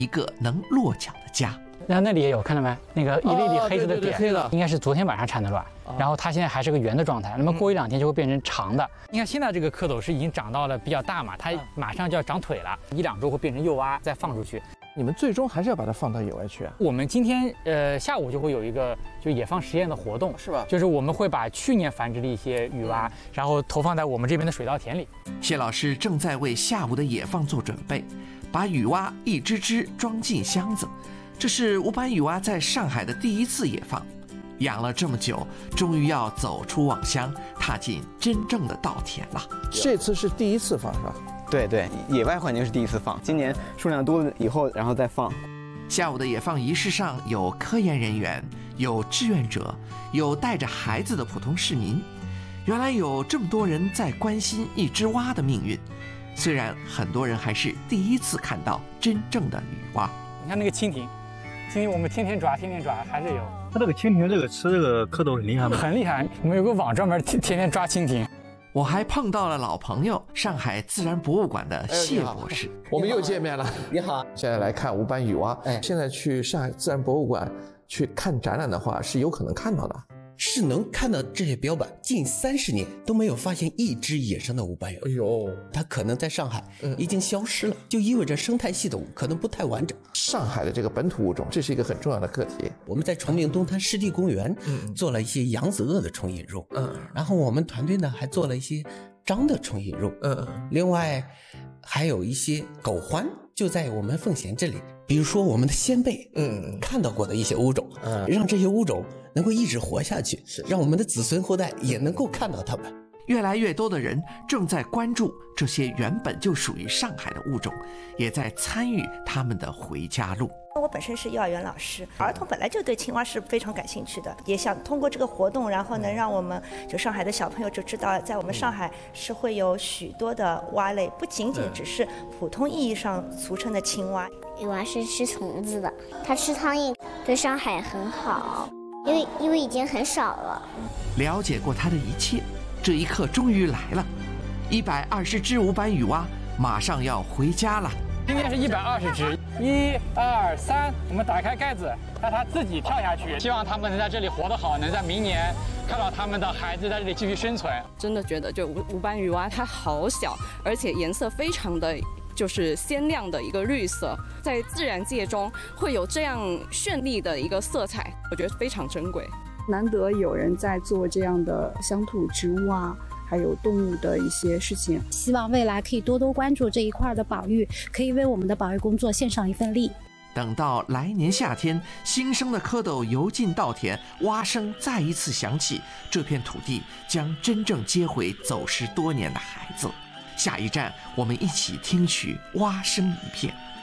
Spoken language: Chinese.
一个能落脚的家。 然后那里也有，看到没？那个一粒粒黑色的点， 黑的， 应该是昨天晚上产的卵。然后它现在还是个圆的状态，那么过1-2天就会变成长的。你看现在这个蝌蚪是已经长到了比较大嘛，它马上就要长腿了，1-2周会变成幼蛙，再放出去。 你们最终还是要把它放到野外去啊？ 我们今天下午就会有一个就野放实验的活动， 是吧？ 就是我们会把去年繁殖的一些雨蛙，然后投放在我们这边的水稻田里。 谢老师正在为下午的野放做准备，把雨蛙一只只装进箱子。这是无斑雨蛙在上海的第1次野放，养了这么久，终于要走出网箱，踏进真正的稻田了。 这次是第1次放是吧？ 对，野外环境是第1次放，今年数量多了以后，然后再放。 下午的野放仪式上有科研人员，有志愿者，有带着孩子的普通市民。原来有这么多人在关心一只蛙的命运，虽然很多人还是第1次看到真正的雨蛙。 你看那个蜻蜓。今天我们天天抓，还是有。 它这个蜻蜓，这个吃这个蝌蚪很厉害吗？ 很厉害，我们有个网专门天天抓蜻蜓。 我还碰到了老朋友，上海自然博物馆的谢博士。 我们又见面了。 你好， 现在来看无斑雨蛙。现在去上海自然博物馆去看展览的话，是有可能看到的。 是能看到这些标本，近30年都没有发现一只野生的无斑雨蛙。 哎呦， 它可能在上海已经消失了，就意味着生态系统可能不太完整。 上海的这个本土物种，这是一个很重要的课题。 我们在崇明东滩湿地公园做了一些扬子鳄的虫引入，然后我们团队呢还做了一些章的虫引入，另外还有一些狗獾就在我们奉贤这里，比如说我们的先辈看到过的一些物种，让这些物种能够一直活下去，让我们的子孙后代也能够看到它们。 越来越多的人正在关注这些原本就属于上海的物种，也在参与他们的回家路。 我本身是幼儿园老师，儿童本来就对青蛙是非常感兴趣的，也想通过这个活动，然后能让我们就上海的小朋友就知道，在我们上海是会有许多的蛙类，不仅仅只是普通意义上俗称的青蛙。 雨蛙是吃虫子的，它吃苍蝇，对上海很好，因为已经很少了。 了解过它的一切，这一刻终于来了，120只无斑雨蛙马上要回家了。 今天是120只，1、2、3，我们打开盖子，让它自己跳下去。希望它们能在这里活得好，能在明年看到他们的孩子在这里继续生存。 真的觉得就无斑雨蛙它好小，而且颜色非常的就是鲜亮的一个绿色，在自然界中会有这样绚丽的一个色彩，我觉得非常珍贵。 难得有人在做这样的乡土植物啊，还有动物的一些事情， 希望未来可以多多关注这一块的保育，可以为我们的保育工作献上一份力。 等到来年夏天，新生的蝌蚪游进稻田，蛙声再一次响起，这片土地将真正接回走失多年的孩子。下一站，我们一起听取蛙声一片。